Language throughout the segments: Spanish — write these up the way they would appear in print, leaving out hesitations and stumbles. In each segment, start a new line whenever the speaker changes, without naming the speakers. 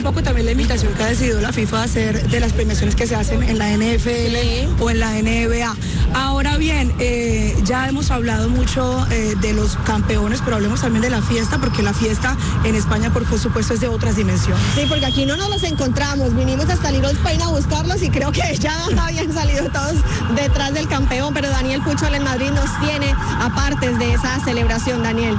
poco también la invitación que ha decidido la FIFA a hacer de las premiaciones que se hacen en la NFL o en la NBA. Ahora bien, ya hemos hablado mucho de los campeones, pero hablemos también de la fiesta, porque la fiesta en España, por supuesto, es de otras dimensiones.
Sí, porque aquí no nos los encontramos, vinimos hasta Little Spain a buscarlos y creo que ya habían salido todos detrás del campeón, pero Daniel Puchol en Madrid nos tiene apartes de esa celebración, Daniel.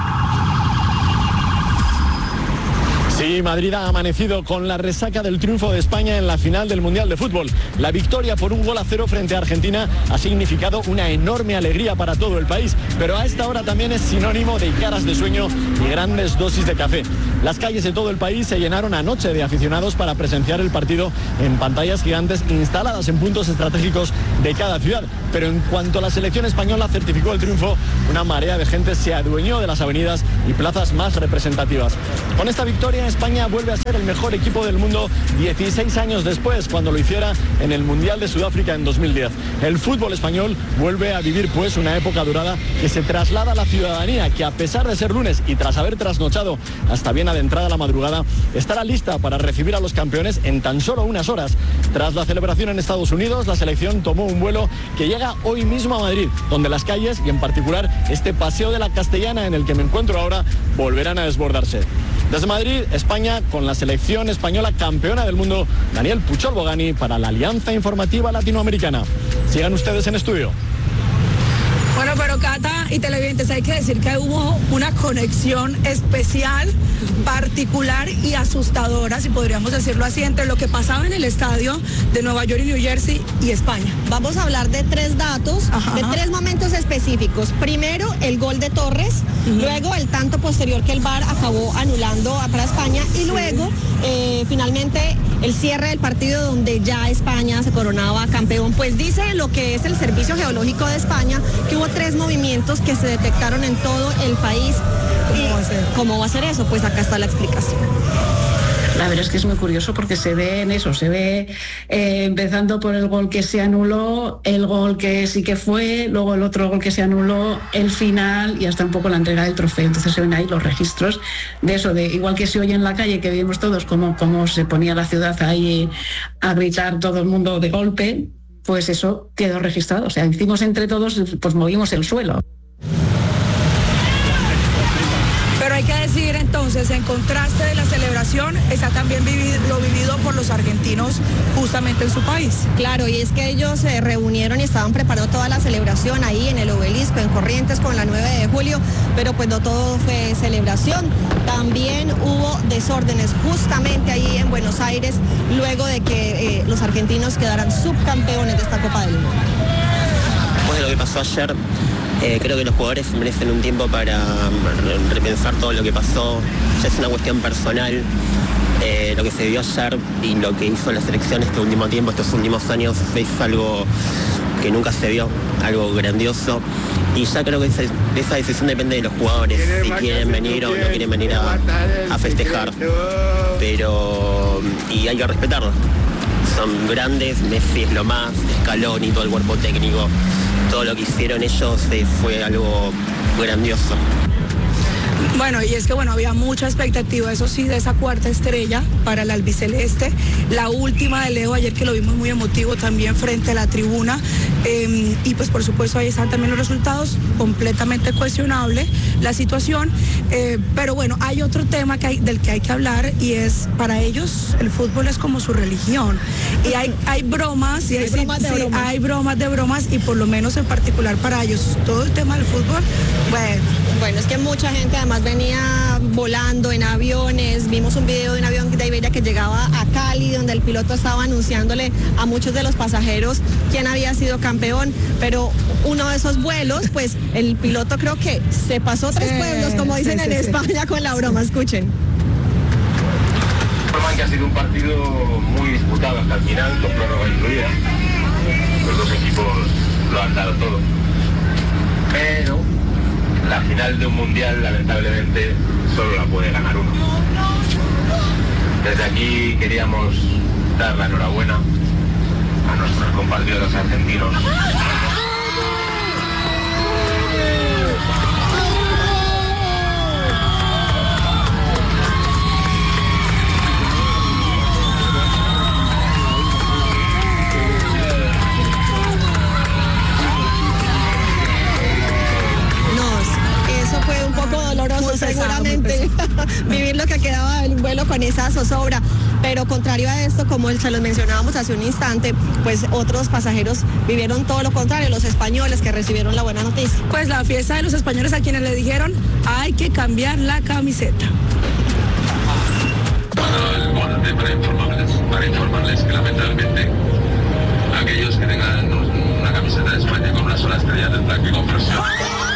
Sí, Madrid ha amanecido con la resaca del triunfo de España en la final del Mundial de Fútbol. La victoria por 1-0 frente a Argentina ha significado una enorme alegría para todo el país, pero a esta hora también es sinónimo de caras de sueño y grandes dosis de café. Las calles de todo el país se llenaron anoche de aficionados para presenciar el partido en pantallas gigantes instaladas en puntos estratégicos de cada ciudad. Pero en cuanto la selección española certificó el triunfo, una marea de gente se adueñó de las avenidas y plazas más representativas. Con esta victoria, España vuelve a ser el mejor equipo del mundo 16 años después, cuando lo hiciera en el Mundial de Sudáfrica en 2010. El fútbol español vuelve a vivir pues una época dorada que se traslada a la ciudadanía, que a pesar de ser lunes y tras haber trasnochado hasta bien adentrada la madrugada, estará lista para recibir a los campeones en tan solo unas horas. Tras la celebración en Estados Unidos, la selección tomó un vuelo que llega hoy mismo a Madrid, donde las calles y en particular este paseo de la Castellana en el que me encuentro ahora volverán a desbordarse. Desde Madrid, España, con la selección española campeona del mundo, Daniel Puchol Bogani, para la Alianza Informativa Latinoamericana. Sigan ustedes en estudio.
Bueno, pero Cata y televidentes, hay que decir que hubo una conexión especial, particular y asustadora, si podríamos decirlo así, entre lo que pasaba en el estadio de Nueva York y New Jersey y España.
Vamos a hablar de 3 datos, de 3 momentos específicos. Primero, el gol de Torres, luego el tanto posterior que el VAR acabó anulando para España y luego, finalmente, el cierre del partido donde ya España se coronaba campeón. Pues dice lo que es el Servicio Geológico de España que hubo 3 movimientos que se detectaron en todo el país. ¿Cómo va a ser eso? Pues acá está la explicación.
La verdad es que es muy curioso porque se ve en eso, se ve empezando por el gol que se anuló, el gol que sí que fue, luego el otro gol que se anuló, el final y hasta un poco la entrega del trofeo. Entonces se ven ahí los registros de eso, de igual que se oye en la calle, que vimos todos cómo se ponía la ciudad ahí a gritar todo el mundo de golpe, pues eso quedó registrado. O sea, hicimos entre todos, pues movimos el suelo.
Pero hay que decir entonces, en contraste de la celebración, está también lo vivido por los argentinos justamente en su país.
Claro, y es que ellos se reunieron y estaban preparando toda la celebración ahí en el Obelisco, en Corrientes, con la 9 de julio, pero pues no todo fue celebración. También hubo desórdenes justamente ahí en Buenos Aires, luego de que los argentinos quedaran subcampeones de esta Copa del Mundo.
Después de lo que pasó ayer, creo que los jugadores merecen un tiempo para repensar todo lo que pasó. Ya es una cuestión personal, lo que se vio ayer y lo que hizo la selección este último tiempo, estos últimos años, es algo que nunca se vio, algo grandioso. Y ya creo que esa decisión depende de los jugadores, si quieren venir o no quieren venir a festejar. Pero, y hay que respetarlo. Son grandes, Messi es lo más, Scaloni, todo el cuerpo técnico. Todo lo que hicieron ellos fue algo grandioso.
Bueno, y es que había mucha expectativa, eso sí, de esa 4ª estrella para el albiceleste. La última de Leo ayer, que lo vimos muy emotivo también frente a la tribuna. Y pues por supuesto ahí están también los resultados, completamente cuestionable la situación. Pero bueno, hay otro tema del que hay que hablar, y es, para ellos el fútbol es como su religión. Y hay bromas, y hay bromas de bromas, y por lo menos en particular para ellos todo el tema del fútbol,
Bueno, es que mucha gente además venía volando en aviones. Vimos un video de un avión de Iberia que llegaba a Cali, donde el piloto estaba anunciándole a muchos de los pasajeros quién había sido campeón, pero uno de esos vuelos, pues el piloto creo que se pasó 3 pueblos, como dicen en España, con la broma. Escuchen.
Que ha sido un partido muy disputado hasta el final, con prórroga incluida. Los dos equipos lo han dado todo. Pero la final de un mundial, lamentablemente, solo la puede ganar uno. Desde aquí queríamos dar la enhorabuena a nuestros compatriotas argentinos.
poco doloroso
muy pesado,
seguramente vivir lo que quedaba del vuelo con esa zozobra. Pero contrario a esto, como se los mencionábamos hace un instante, pues otros pasajeros vivieron todo lo contrario, los españoles que recibieron la buena noticia.
Pues la fiesta de los españoles a quienes le dijeron hay que cambiar la camiseta.
Para informarles que lamentablemente